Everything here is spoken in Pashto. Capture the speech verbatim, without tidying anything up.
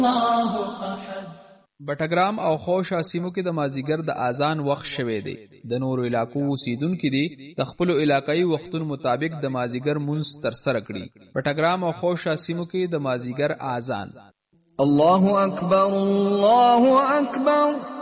بټګرام او خوشا سیمو کې د مازیګر د اذان وخت شوه دی. د نورو علاقو اوسیدونکو دي د خپل علاقايي وختونو مطابق د مازیګر منځ تر سره کړي. بټګرام او خوشا سیمو کې د مازیګر اذان الله اکبر الله اکبر